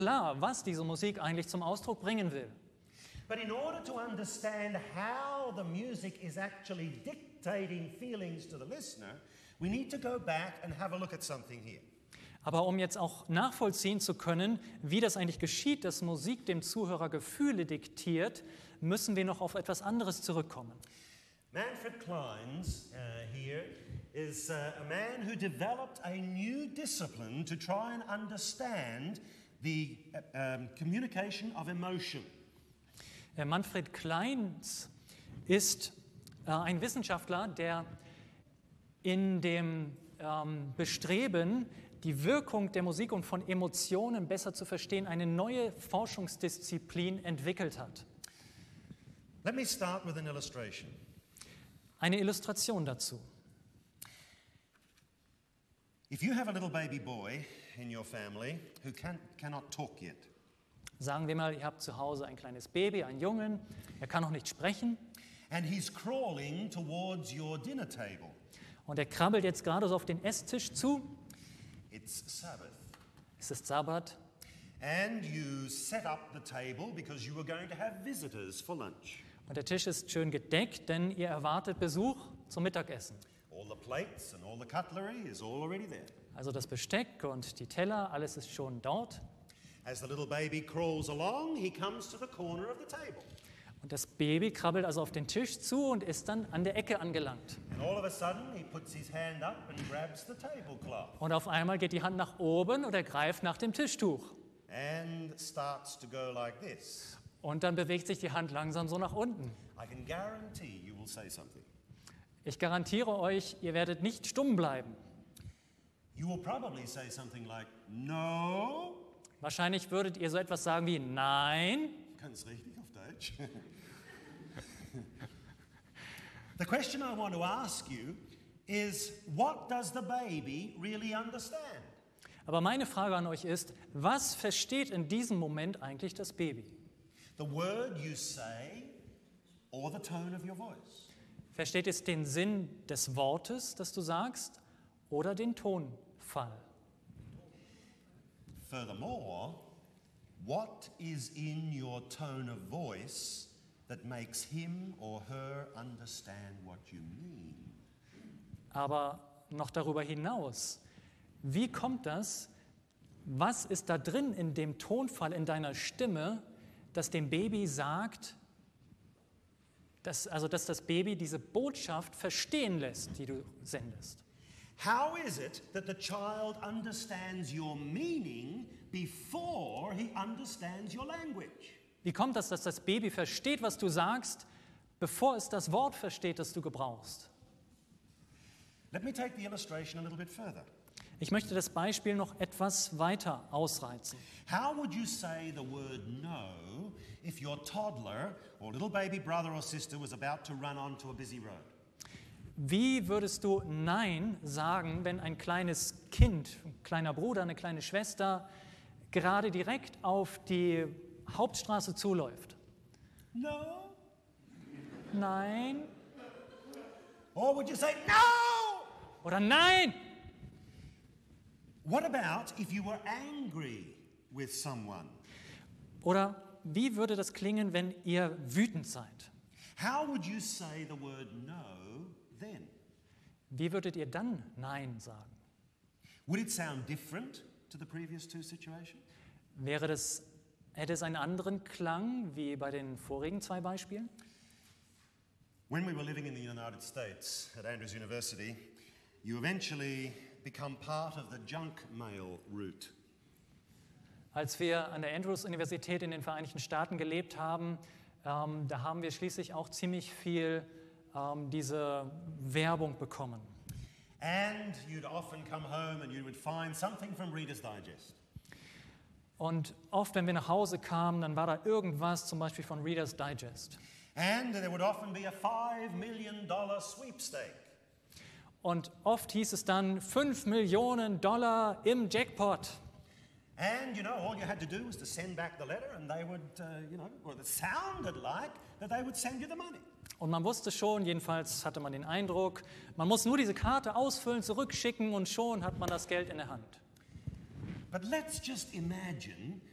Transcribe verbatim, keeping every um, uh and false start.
klar, was diese Musik eigentlich zum Ausdruck bringen will. But in order to understand how the music is actually dictating feelings to the listener, we need to go back and have a look at something here. Aber um jetzt auch nachvollziehen zu können, wie das eigentlich geschieht, dass Musik dem Zuhörer Gefühle diktiert, müssen wir noch auf etwas anderes zurückkommen. Manfred Clynes uh, here is uh, a man who developed a new discipline to try and understand the uh, um, communication of emotion. Manfred Clynes ist äh, ein Wissenschaftler, der in dem ähm, Bestreben, die Wirkung der Musik und von Emotionen besser zu verstehen, eine neue Forschungsdisziplin entwickelt hat. Let me start with an illustration. Eine Illustration dazu. If you have a little baby boy in your family who can, cannot talk yet. Sagen wir mal, ihr habt zu Hause ein kleines Baby, einen Jungen, er kann noch nicht sprechen. And he's crawling towards your dinner table. Und er krabbelt jetzt gerade so auf den Esstisch zu. It's Sabbath. Es ist Sabbat. And you set up the table because you were going to have visitors for lunch. Und der Tisch ist schön gedeckt, denn ihr erwartet Besuch zum Mittagessen. All the plates and all the cutlery is all already there. Also das Besteck und die Teller, alles ist schon dort. As the little baby crawls along, he comes to the corner of the table. Und das Baby krabbelt also auf den Tisch zu und ist dann an der Ecke angelangt. And all of a sudden, he puts his hand up and grabs the tablecloth. Und auf einmal geht die Hand nach oben und er greift nach dem Tischtuch. And starts to go like this. Und dann bewegt sich die Hand langsam so nach unten. I can guarantee you will say something. Ich garantiere euch, ihr werdet nicht stumm bleiben. You will probably say something like, no. Wahrscheinlich würdet ihr so etwas sagen wie Nein. Ganz richtig auf Deutsch. The question I want to ask you is, what does the baby really understand? Aber meine Frage an euch ist, was versteht in diesem Moment eigentlich das Baby? The word you say or the tone of your voice? Versteht es den Sinn des Wortes, das du sagst, oder den Tonfall? Furthermore, what is in your tone of voice that makes him or her understand what you mean? Aber noch darüber hinaus, wie kommt das? Was ist da drin in dem Tonfall in deiner Stimme, das dem Baby sagt, dass, also dass das Baby diese Botschaft verstehen lässt, die du sendest? How is it that the child understands your meaning before he understands your language? Wie kommt das, dass das Baby versteht, was du sagst, bevor es das Wort versteht, das du gebrauchst? Let me take the illustration a little bit further. Ich möchte das Beispiel noch etwas weiter ausreizen. How would you say the word no if your toddler or little baby brother or sister was about to run onto a busy road? Wie würdest du Nein sagen, wenn ein kleines Kind, ein kleiner Bruder, eine kleine Schwester gerade direkt auf die Hauptstraße zuläuft? No. Nein. Or would you say no? Oder Nein. What about if you were angry with someone? Oder wie würde das klingen, wenn ihr wütend seid? How would you say the word no then? Wie würdet ihr dann Nein sagen? Would it sound different to the previous two situations? Wäre das, hätte es einen anderen Klang wie bei den vorigen zwei Beispielen? When we were living in the United States at Andrews University, you eventually become part of the junk mail route. Als wir an der Andrews-Universität in den Vereinigten Staaten gelebt haben, ähm, da haben wir schließlich auch ziemlich viel ähm, diese Werbung bekommen. And you'd often come home and you would find something from Reader's Digest. Und oft, wenn wir nach Hause kamen, dann war da irgendwas, zum Beispiel von Reader's Digest. And there would often be a five million dollar sweepstake. Und oft hieß es dann fünf Millionen Dollar im Jackpot. And, you know, all you had to do was to send back the letter and they would, uh, you know, or it sounded like that they would send you the money. Und man wusste schon, jedenfalls hatte man den Eindruck, man muss nur diese Karte ausfüllen, zurückschicken und schon hat man das Geld in der Hand. But let's just imagine